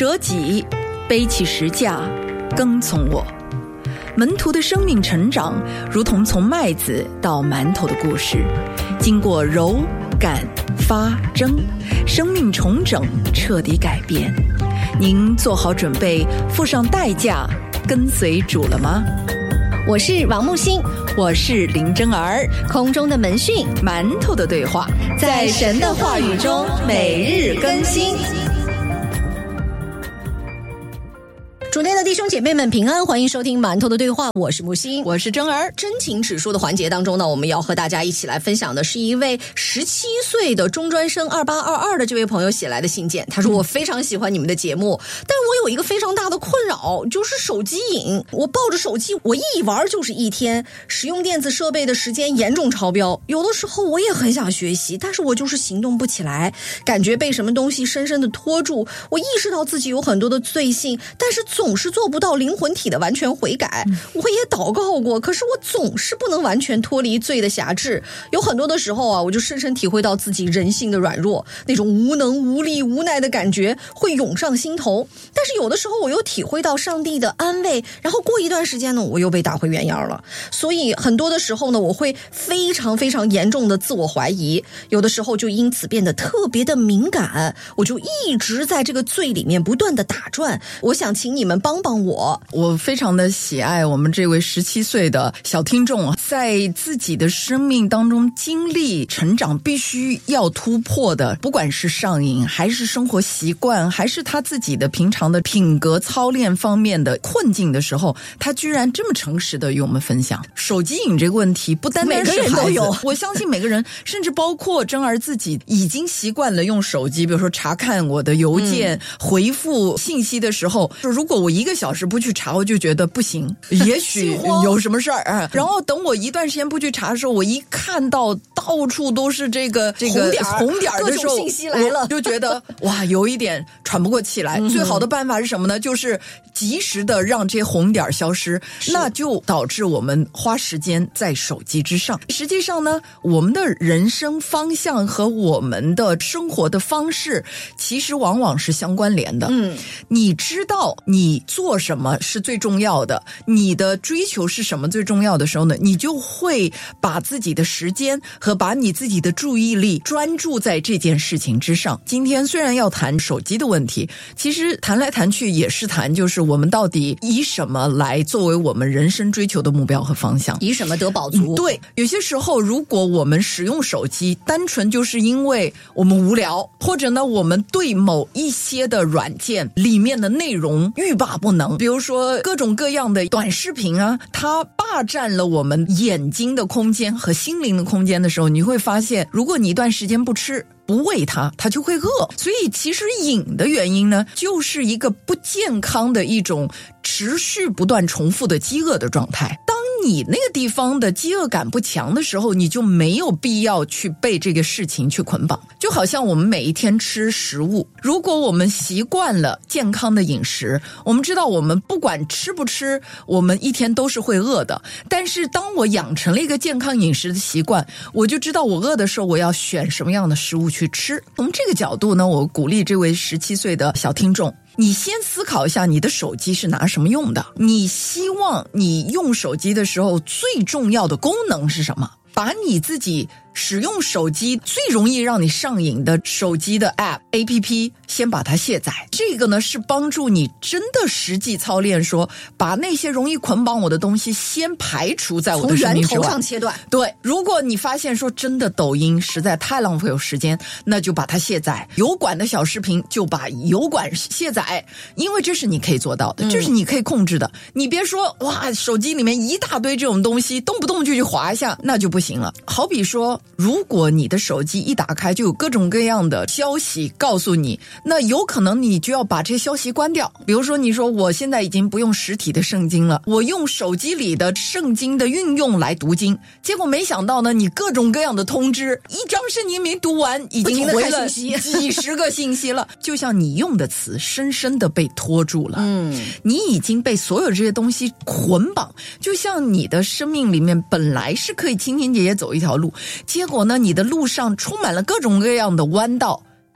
舍己，背起十架，跟从我。门徒的生命成长如同从麦子到馒头的故事，经过揉擀发蒸，生命重整，彻底改变。您做好准备付上代价跟随主了吗？ 我是王木星， 我是林真儿。 空中的门讯， 馒头的对话， 在神的话语中每日更新。主内的弟兄姐妹们平安，欢迎收听馒头的对话，我是木星， 我是真儿。 真情指数的环节当中呢，我们要和大家一起来分享的是一位17岁的中专生2822的这位朋友写来的信件。他说我非常喜欢你们的节目，但我有一个非常大的困扰，就是手机瘾。我抱着手机，我一玩就是一天，使用电子设备的时间严重超标。有的时候我也很想学习，但是我就是行动不起来，感觉被什么东西深深的拖住。我意识到自己有很多的罪性，但是总是做不到灵魂体的完全悔改。我也祷告过，可是我总是不能完全脱离罪的辖制。有很多的时候啊，我就深深体会到自己人性的软弱，那种无能无力无奈的感觉会涌上心头。但是有的时候我又体会到上帝的安慰，然后过一段时间呢，我又被打回原样了。所以很多的时候呢，我会非常非常严重的自我怀疑，有的时候就因此变得特别的敏感，我就一直在这个罪里面不断的打转。我想请你们帮我非常的喜爱我们这位17岁的小听众，在自己的生命当中经历成长必须要突破的，不管是上瘾还是生活习惯，还是他自己的平常的品格操练方面的困境的时候，他居然这么诚实的与我们分享。手机瘾这个问题不单单是孩子，每个人都有，我相信每个人甚至包括真儿自己已经习惯了用手机，比如说查看我的邮件，回复信息的时候，如果我1个小时不去查，我就觉得不行，也许有什么事儿。然后等我一段时间不去查的时候，我一看到到处都是这个红点的时候，各种信息来了，就觉得哇，有一点喘不过气来。最好的办法是什么呢？就是及时的让这些红点消失，那就导致我们花时间在手机之上。实际上呢，我们的人生方向和我们的生活的方式其实往往是相关联的。你知道你做什么是最重要的，你的追求是什么最重要的时候呢，你就会把自己的时间和把你自己的注意力专注在这件事情之上。今天虽然要谈手机的问题，其实谈来谈去也是谈就是我们到底以什么来作为我们人生追求的目标和方向， 以什么得饱足。 对，有些时候如果我们使用手机单纯就是因为我们无聊，或者呢我们对某一些的软件里面的内容欲罢不能，比如说各种各样的短视频啊，它霸占了我们眼睛的空间和心灵的空间的时候，你会发现如果你一段时间不吃不喂它就会饿。所以其实瘾的原因呢，就是一个不健康的一种持续不断重复的饥饿的状态。当你那个地方的饥饿感不强的时候，你就没有必要去被这个事情去捆绑。就好像我们每一天吃食物，如果我们习惯了健康的饮食，我们知道我们不管吃不吃，我们一天都是会饿的。但是当我养成了一个健康饮食的习惯，我就知道我饿的时候我要选什么样的食物去吃。从这个角度呢，我鼓励这位17岁的小听众，你先思考一下你的手机是拿什么用的，你希望你用手机的时候最重要的功能是什么，把你自己使用手机最容易让你上瘾的手机的 APP 先把它卸载。这个呢是帮助你真的实际操练，说把那些容易捆绑我的东西先排除在我的生命之外，从源头上切断。 对，如果你发现说真的抖音实在太浪费我时间，那就把它卸载。油管的小视频就把油管卸载，因为这是你可以做到的，这是你可以控制的。你别说哇，手机里面一大堆这种东西，动不动就去滑一下，那就不行了。好比说，如果你的手机一打开就有各种各样的消息告诉你，那有可能你就要把这些消息关掉。比如说你说我现在已经不用实体的圣经了，我用手机里的圣经的运用来读经，结果没想到呢，你各种各样的通知，一张圣经没读完，已经回了几十个信息了。就像你用的词深深的被拖住了，你已经被所有这些东西捆绑。就像你的生命里面本来是可以清清洁洁走一条路，结果呢，你的路上充满了各种各样的弯道，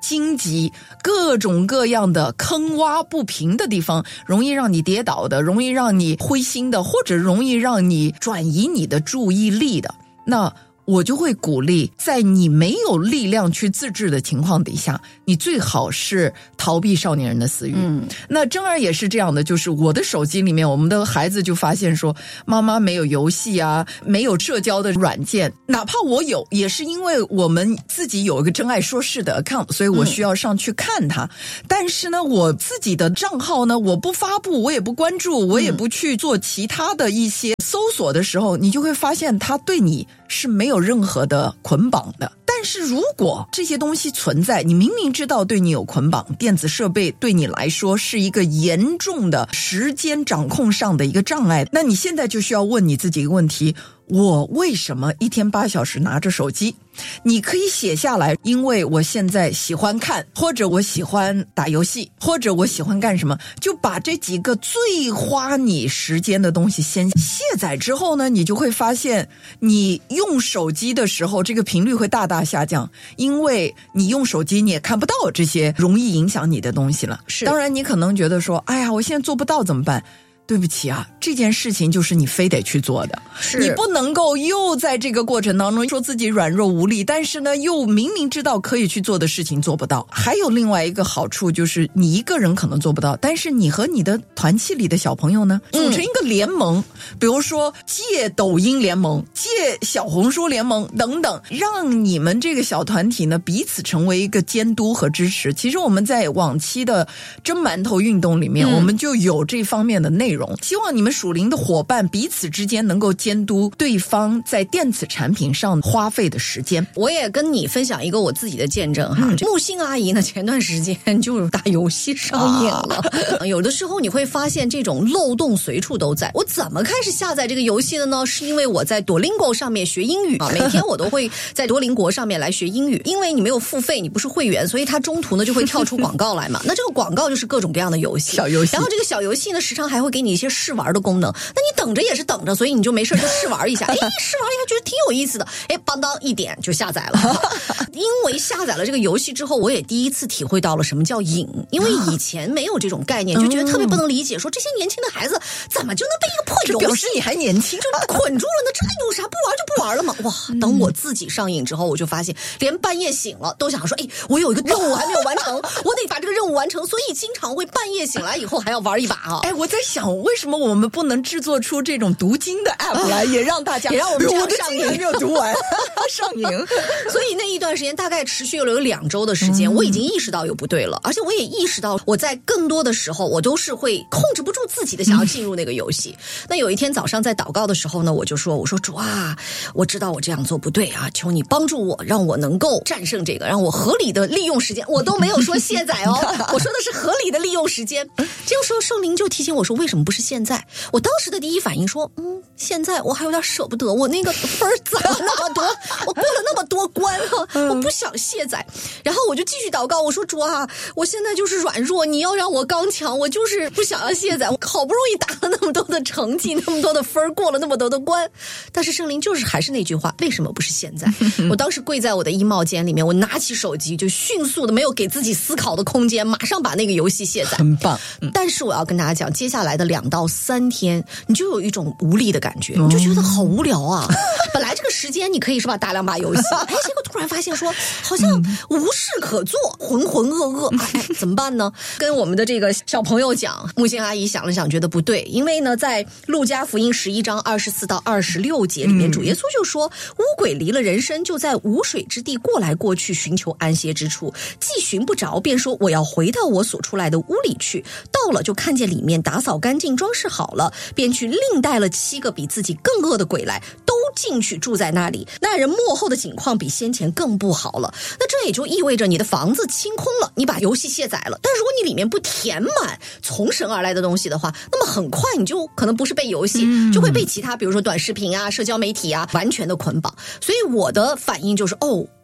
荆棘、各种各样的坑洼不平的地方，容易让你跌倒的，容易让你灰心的，或者容易让你转移你的注意力的，那我就会鼓励，在你没有力量去自制的情况底下，你最好是逃避少年人的私欲。那真儿也是这样的，就是我的手机里面，我们的孩子就发现说，妈妈没有游戏啊，没有社交的软件，哪怕我有，也是因为我们自己有一个真爱说事的 account， 所以我需要上去看它。但是呢，我自己的账号呢，我不发布，我也不关注，我也不去做其他的一些搜索的时候，你就会发现它对你是没有任何的捆绑的。但是如果这些东西存在，你明明知道对你有捆绑，电子设备对你来说是一个严重的时间掌控上的一个障碍，那你现在就需要问你自己一个问题，我为什么一天8小时拿着手机？你可以写下来，因为我现在喜欢看，或者我喜欢打游戏，或者我喜欢干什么，就把这几个最花你时间的东西先卸载之后呢，你就会发现你用手机的时候这个频率会大大下降，因为你用手机你也看不到这些容易影响你的东西了。当然你可能觉得说，哎呀，我现在做不到怎么办？对不起啊，这件事情就是你非得去做的，你不能够又在这个过程当中说自己软弱无力，但是呢又明明知道可以去做的事情做不到。还有另外一个好处就是你一个人可能做不到，但是你和你的团契里的小朋友呢，组成一个联盟，比如说借抖音联盟、借小红书联盟等等，让你们这个小团体呢彼此成为一个监督和支持。其实我们在往期的蒸馒头运动里面，我们就有这方面的内容，希望你们属灵的伙伴彼此之间能够监督对方在电子产品上花费的时间。 我也跟你分享一个我自己的见证哈，木星阿姨呢前段时间就打游戏上瘾了，有的时候你会发现这种漏洞随处都在。我怎么开始下载这个游戏的呢？是因为我在多邻国上面学英语啊，每天我都会在多邻国上面来学英语，因为你没有付费，你不是会员，所以它中途呢就会跳出广告来嘛。那这个广告就是各种各样的游戏，小游戏，然后这个小游戏呢时常还会给你一些试玩的功能，那你等着也是等着，所以你就没事就试玩一下，哎，试玩一下觉得挺有意思的，哎，邦当一点就下载了。因为下载了这个游戏之后，我也第一次体会到了什么叫瘾，因为以前没有这种概念，就觉得特别不能理解，说这些年轻的孩子怎么就能被一个破游戏， 表示你还年轻， 就捆住了呢？这有啥，不玩就不玩了嘛？哇！等我自己上瘾之后，我就发现连半夜醒了都想说，哎，我有一个任务还没有完成，我得把这个任务完成，所以经常会半夜醒来以后还要玩一把啊。 哎，我在想，为什么我们不能制作出这种读经的 app 来，也让大家， 也让我们这样上瘾， 没有读完上瘾。 所以那一段时间大概持续了有2周的时间，我已经意识到有不对了，而且我也意识到我在更多的时候我都是会控制不住自己的想要进入那个游戏。那有一天早上在祷告的时候呢，我说主啊，我知道我这样做不对啊，求你帮助我，让我能够战胜这个，让我合理的利用时间。我都没有说卸载哦，我说的是合理的利用时间。这个时候圣灵就提醒我说，为什么不是现在？我当时的第一反应说，现在我还有点舍不得，我那个分攒了那么多，我过了那么多关啊，我不想卸载。然后我就继续祷告，我说主啊，我现在就是软弱，你要让我刚强，我就是不想要卸载。我好不容易打了那么多的成绩，那么多的分，过了那么多的关，但是圣灵就是还是那句话，为什么不是现在？我当时跪在我的衣帽间里面，我拿起手机就迅速的，没有给自己思考的空间，马上把那个游戏卸载。 很棒。 但是我要跟大家讲，接下来的2到3天，你就有一种无力的感觉，你就觉得好无聊啊。本来这个时间你可以是吧打2把游戏，哎，结果突然发现说好像无事可做，浑浑噩噩，哎，怎么办呢？跟我们的这个小朋友讲，木星阿姨想了想，觉得不对，因为呢，在路加福音11章24到26节里面，主耶稣就说，污鬼离了人身，就在无水之地过来过去，寻求安歇之处，既寻不着，便说我要回到我所出来的屋里去。到了就看见里面打扫干净，装饰好了，便去另带了7个比自己更恶的鬼来，都进去住在那里。那人末后的景况比先前更不好了。那这也就意味着你的房子清空了，你把游戏卸载了，但如果你里面不填满从神而来的东西的话，那么很快你就可能不是被游戏，就会被其他比如说短视频啊、社交媒体啊完全的捆绑。所以我的反应就是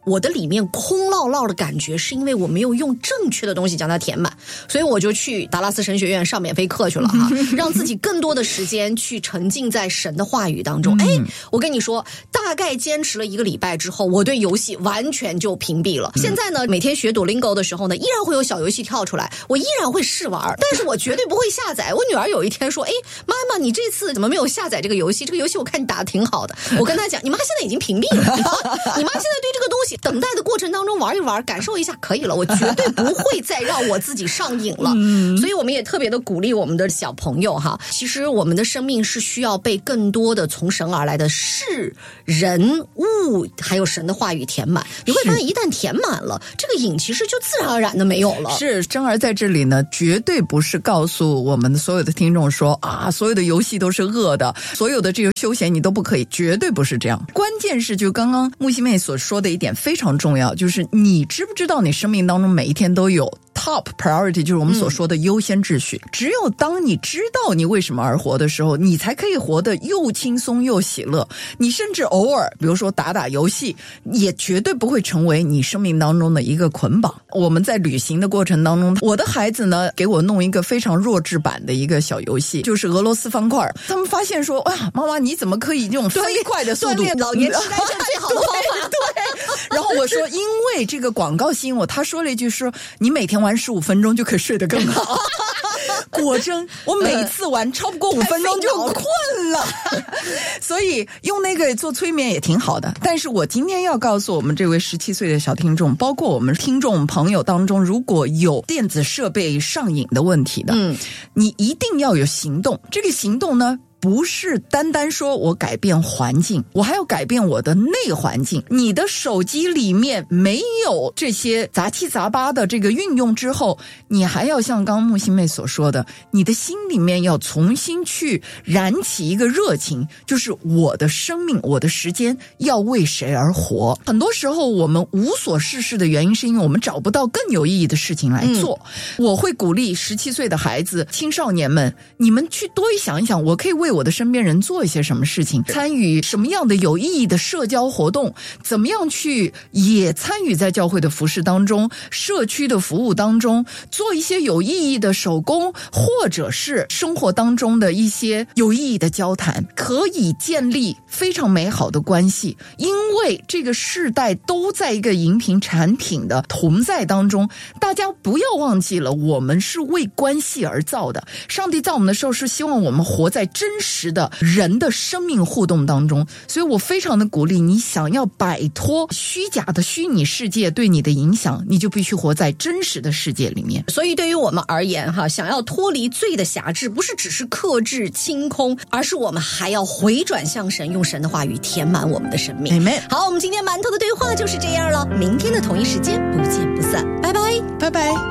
我的里面空落落的感觉，是因为我没有用正确的东西将它填满，所以我就去达拉斯神学院上免费课去了哈，让自己更多的时间去沉浸在神的话语当中。我跟你说，大概坚持了1个礼拜之后，我对游戏完全就屏蔽了。现在呢，每天学 Duolingo 的时候呢，依然会有小游戏跳出来，我依然会试玩，但是我绝对不会下载。我女儿有一天说，妈妈，你这次怎么没有下载这个游戏？这个游戏我看你打得挺好的。我跟她讲，你妈现在已经屏蔽了，你妈现在对这个东西等待的过程当中玩一玩，感受一下可以了，我绝对不会再让我自己上瘾了。所以我们也特别的鼓励我们的小朋友哈，其实我们的生命是需要被更多的从神而来的事、人、物还有神的话语填满。你会发现一旦填满了，这个瘾其实就自然而然的没有了。 是，珍儿在这里呢，绝对不是告诉我们的所有的听众说所有的游戏都是恶的，所有的这个休闲你都不可以，绝对不是这样。关键是就刚刚木西妹所说的一点非常重要，就是你知不知道你生命当中每一天都有top priority， 就是我们所说的优先秩序。只有当你知道你为什么而活的时候，你才可以活得又轻松又喜乐。你甚至偶尔比如说打游戏，也绝对不会成为你生命当中的一个捆绑。我们在旅行的过程当中，我的孩子呢给我弄一个非常弱智版的一个小游戏，就是俄罗斯方块。他们发现说，妈妈你怎么可以这种飞快的速度？ 锻炼老年痴呆症最好的方法。 对。然后我说，因为这个广告吸引我，他说了一句说，你每天玩15分钟就可以睡得更好。果真，我每次玩超不过5分钟就困了。所以用那个做催眠也挺好的。但是我今天要告诉我们这位17岁的小听众，包括我们听众朋友当中，如果有电子设备上瘾的问题的，你一定要有行动。这个行动呢，不是单单说我改变环境，我还要改变我的内环境。你的手机里面没有这些杂七杂八的这个运用之后，你还要像刚木心妹所说的，你的心里面要重新去燃起一个热情，就是我的生命，我的时间要为谁而活。很多时候我们无所事事的原因，是因为我们找不到更有意义的事情来做。我会鼓励17岁的孩子、青少年们，你们去多想一想，我可以为我的身边人做一些什么事情，参与什么样的有意义的社交活动，怎么样去也参与在教会的服事当中、社区的服务当中，做一些有意义的手工，或者是生活当中的一些有意义的交谈，可以建立非常美好的关系。因为这个世代都在一个荧屏产品的同在当中，大家不要忘记了，我们是为关系而造的。上帝造我们的时候是希望我们活在真实的人的生命互动当中，所以我非常的鼓励你，想要摆脱虚假的虚拟世界对你的影响，你就必须活在真实的世界里面。 所以对于我们而言想要脱离罪的辖制，不是只是克制清空，而是我们还要回转向神，用神的话语填满我们的生命。 Amen。 好，我们今天馒头的对话就是这样了，明天的同一时间不见不散，拜拜拜拜。